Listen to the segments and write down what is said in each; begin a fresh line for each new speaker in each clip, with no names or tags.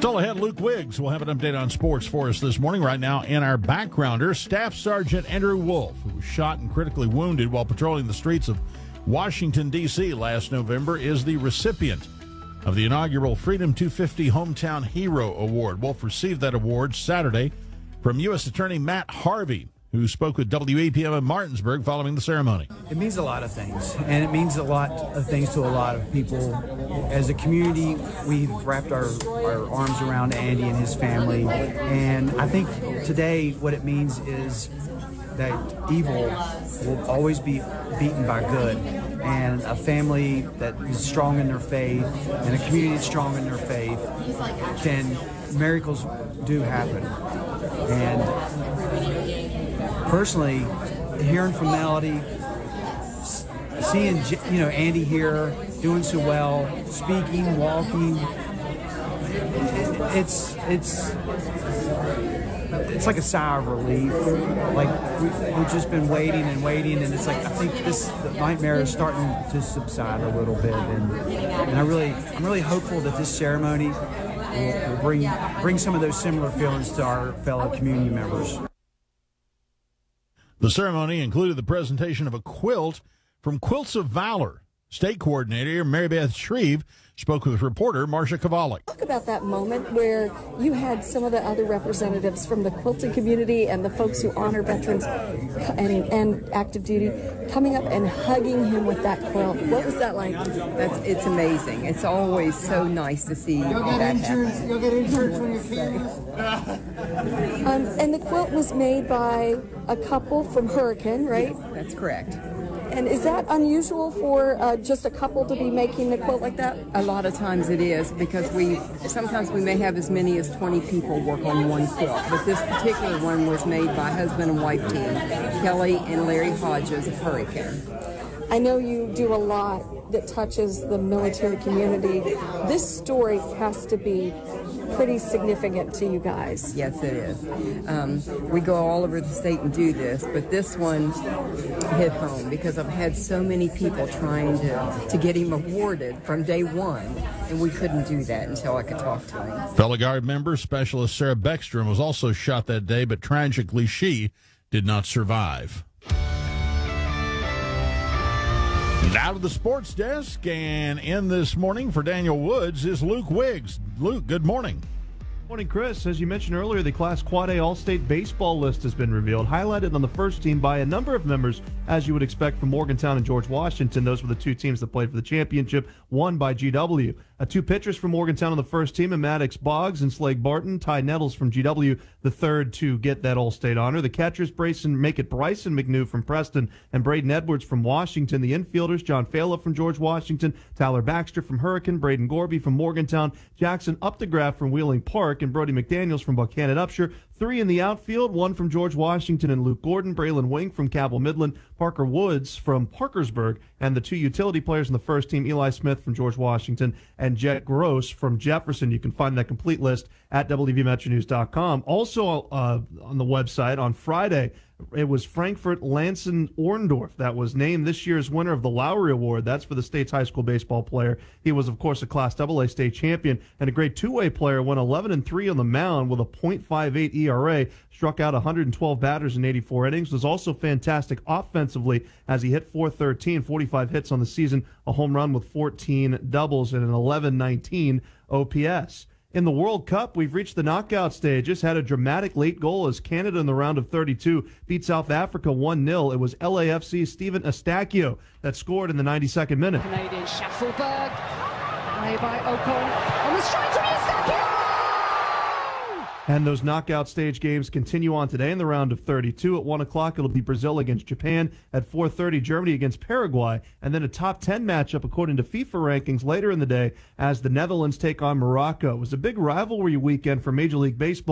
Still ahead, Luke Wiggs will have an update on sports for us this morning. Right now, in our backgrounder, Staff Sergeant Andrew Wolf, who was shot and critically wounded while patrolling the streets of Washington, D.C. last November, is the recipient of the inaugural Freedom 250 Hometown Hero Award. Wolf received that award Saturday from U.S. Attorney Matt Harvey, who spoke with WAPM in Martinsburg following the ceremony.
It means a lot of things, and it means a lot of things to a lot of people. As a community, we've wrapped our arms around Andy and his family, and I think today what it means is that evil will always be beaten by good, and a family that is strong in their faith and a community that's strong in their faith, miracles do happen. And personally, hearing from Melody, seeing Andy here doing so well, speaking, walking, it's like a sigh of relief. Like we've just been waiting, and it's like I think the nightmare is starting to subside a little bit, and I'm really hopeful that this ceremony will bring some of those similar feelings to our fellow community members.
The ceremony included the presentation of a quilt from Quilts of Valor. State Coordinator Mary Beth Shreve spoke with reporter Marcia Kovalik.
Talk about that moment where you had some of the other representatives from the quilting community and the folks who honor veterans and active duty coming up and hugging him with that quilt. What was that like?
It's amazing. It's always so nice to see that happen.
You'll get insurance when you're kidding.
And the quilt was made by a couple from Hurricane, right?
Yes, that's correct.
And is that unusual for just a couple to be making a quilt like that?
A lot of times it is, because sometimes we may have as many as 20 people work on one quilt. But this particular one was made by husband and wife team, Kelly and Larry Hodges of Hurricane.
I know you do a lot that touches the military community. This story has to be pretty significant to you guys.
Yes, it is. We go all over the state and do this, but this one hit home because I've had so many people trying to get him awarded from day one, and we couldn't do that until I could talk to him.
Fellow Guard member Specialist Sarah Beckstrom was also shot that day, but tragically she did not survive. Now to the sports desk, and in this morning for Daniel Woods is Luke Wiggs. Luke, good morning.
Morning, Chris. As you mentioned earlier, the Class Quad A All-State Baseball list has been revealed, highlighted on the first team by a number of members, as you would expect from Morgantown and George Washington. Those were the two teams that played for the championship, won by GW. Two pitchers from Morgantown on the first team, Maddox Boggs and Slade Barton. Ty Nettles from GW, the third to get that All-State honor. The catchers, Bryson McNew from Preston and Braden Edwards from Washington. The infielders, John Fala from George Washington, Tyler Baxter from Hurricane, Braden Gorby from Morgantown, Jackson Updegraff from Wheeling Park, and Brody McDaniels from Buchanan Upshur. Three in the outfield, one from George Washington and Luke Gordon, Braylon Wing from Cabell Midland, Parker Woods from Parkersburg, and the two utility players in the first team, Eli Smith from George Washington and Jet Gross from Jefferson. You can find that complete list at WVMetroNews.com. Also on the website on Friday, it was Frankfurt Lanson Orndorff that was named this year's winner of the Lowry Award. That's for the state's high school baseball player. He was, of course, a Class AA state champion and a great two-way player. Went 11-3 on the mound with a .58 ERA. Struck out 112 batters in 84 innings. Was also fantastic offensively as he hit .413, 45 hits on the season, a home run with 14 doubles and an 11.19 OPS. In the World Cup, we've reached the knockout stages, had a dramatic late goal as Canada in the round of 32 beat South Africa 1-0. It was LAFC's Steven Eustáquio that scored in the 92nd minute.
Canadian Schaffelberg, away by Ocon, on the strike from Eustáquio!
And those knockout stage games continue on today in the round of 32. At 1 o'clock, it'll be Brazil against Japan. At 4:30, Germany against Paraguay. And then a top 10 matchup according to FIFA rankings later in the day as the Netherlands take on Morocco. It was a big rivalry weekend for Major League Baseball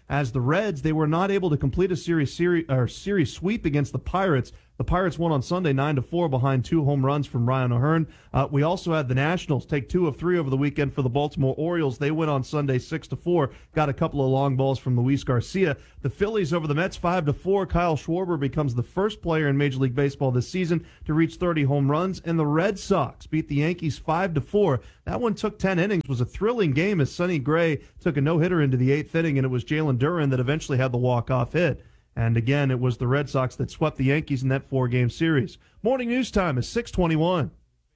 as the Reds, they were not able to complete a series sweep against the Pirates. The Pirates won on Sunday 9-4 behind 2 home runs from Ryan O'Hearn. We also had the Nationals take 2 of 3 over the weekend for the Baltimore Orioles. They win on Sunday 6-4. Got a couple of long balls from Luis Garcia. The Phillies over the Mets 5-4. Kyle Schwarber becomes the first player in Major League Baseball this season to reach 30 home runs. And the Red Sox beat the Yankees 5-4. That one took 10 innings. It was a thrilling game as Sonny Gray took a no-hitter into the 8th inning, and it was Jalen Duran that eventually had the walk-off hit. And again, it was the Red Sox that swept the Yankees in that 4-game series. Morning news time is 6:21.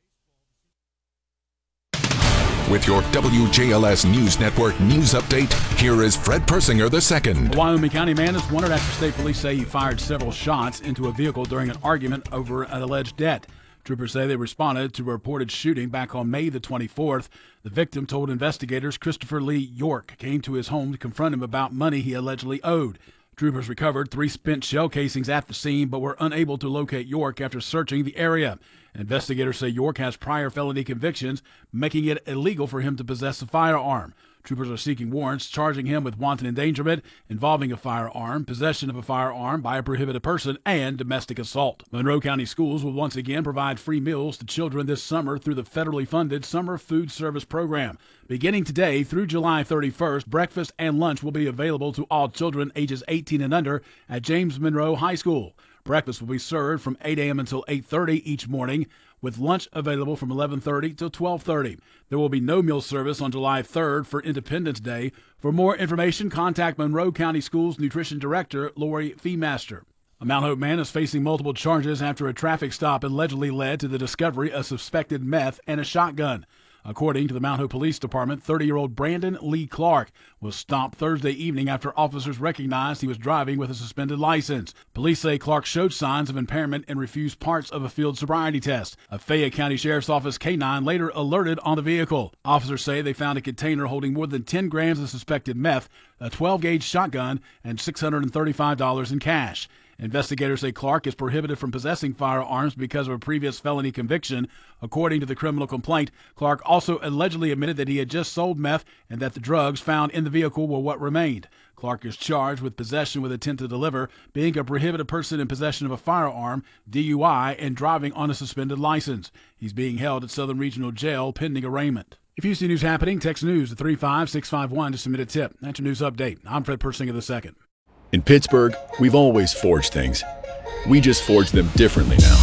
With your WJLS News Network news update, here is Fred Persinger II.
A Wyoming County man is wanted after state police say he fired several shots into a vehicle during an argument over an alleged debt. Troopers say they responded to a reported shooting back on May the 24th. The victim told investigators Christopher Lee York came to his home to confront him about money he allegedly owed. Troopers recovered 3 spent shell casings at the scene but were unable to locate York after searching the area. Investigators say York has prior felony convictions, making it illegal for him to possess a firearm. Troopers are seeking warrants charging him with wanton endangerment involving a firearm, possession of a firearm by a prohibited person, and domestic assault. Monroe County Schools will once again provide free meals to children this summer through the federally funded Summer Food Service Program. Beginning today through July 31st, breakfast and lunch will be available to all children ages 18 and under at James Monroe High School. Breakfast will be served from 8 a.m. until 8:30 each morning, with lunch available from 11:30 till 12:30. There will be no meal service on July 3rd for Independence Day. For more information, contact Monroe County Schools Nutrition Director Lori Feemaster. A Mount Hope man is facing multiple charges after a traffic stop allegedly led to the discovery of suspected meth and a shotgun. According to the Mount Hope Police Department, 30-year-old Brandon Lee Clark was stopped Thursday evening after officers recognized he was driving with a suspended license. Police say Clark showed signs of impairment and refused parts of a field sobriety test. A Fayette County Sheriff's Office K-9 later alerted on the vehicle. Officers say they found a container holding more than 10 grams of suspected meth, a 12-gauge shotgun, and $635 in cash. Investigators say Clark is prohibited from possessing firearms because of a previous felony conviction. According to the criminal complaint, Clark also allegedly admitted that he had just sold meth and that the drugs found in the vehicle were what remained. Clark is charged with possession with intent to deliver, being a prohibited person in possession of a firearm, DUI, and driving on a suspended license. He's being held at Southern Regional Jail pending arraignment. If you see news happening, text news to 35651 to submit a tip. That's your news update. I'm Fred Persinger II.
In Pittsburgh, we've always forged things. We just forge them differently now.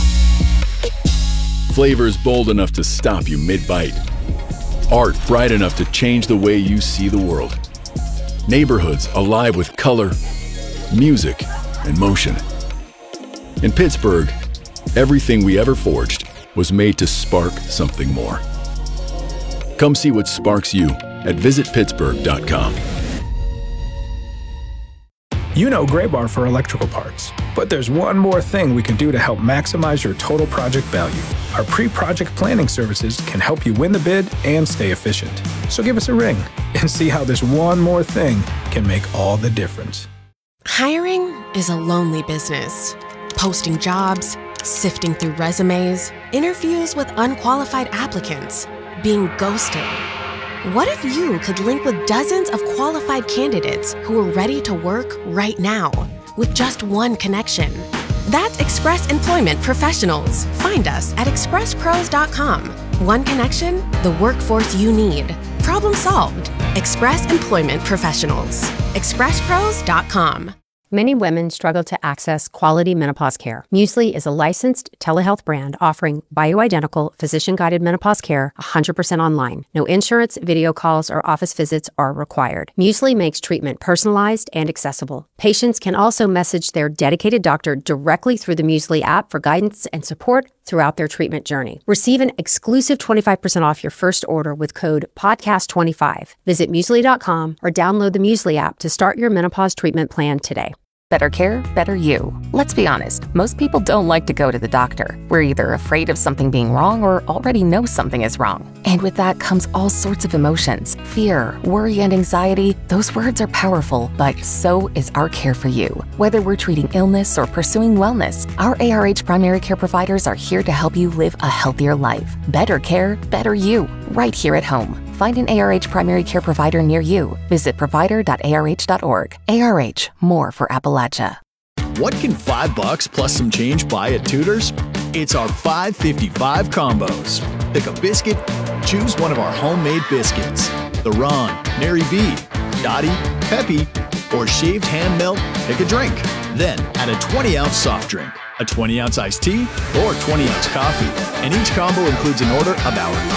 Flavors bold enough to stop you mid-bite. Art bright enough to change the way you see the world. Neighborhoods alive with color, music, and motion. In Pittsburgh, everything we ever forged was made to spark something more. Come see what sparks you at visitpittsburgh.com.
You know Graybar for electrical parts, but there's one more thing we can do to help maximize your total project value. Our pre-project planning services can help you win the bid and stay efficient. So give us a ring and see how this one more thing can make all the difference.
Hiring is a lonely business. Posting jobs, sifting through resumes, interviews with unqualified applicants, being ghosted. What if you could link with dozens of qualified candidates who are ready to work right now with just one connection? That's Express Employment Professionals. Find us at expresspros.com. One connection, the workforce you need. Problem solved. Express Employment Professionals. expresspros.com.
Many women struggle to access quality menopause care. Muesli is a licensed telehealth brand offering bioidentical, physician-guided menopause care 100% online. No insurance, video calls, or office visits are required. Muesli makes treatment personalized and accessible. Patients can also message their dedicated doctor directly through the Muesli app for guidance and support throughout their treatment journey. Receive an exclusive 25% off your first order with code PODCAST25. Visit Muesli.com or download the Muesli app to start your menopause treatment plan today.
Better care, better you. Let's be honest, most people don't like to go to the doctor. We're either afraid of something being wrong or already know something is wrong. And with that comes all sorts of emotions. Fear, worry, and anxiety. Those words are powerful, but so is our care for you. Whether we're treating illness or pursuing wellness, our ARH primary care providers are here to help you live a healthier life. Better care, better you. Right here at home. Find an ARH primary care provider near you. Visit provider.arh.org. ARH, more for Appalachia.
What can $5 plus some change buy at Tudor's? It's our $5.55 combos. Pick a biscuit, choose one of our homemade biscuits. The Ron, Nary B, Dottie, Peppy, or shaved ham melt, pick a drink. Then add a 20-ounce soft drink, a 20-ounce iced tea, or 20-ounce coffee. And each combo includes an order of our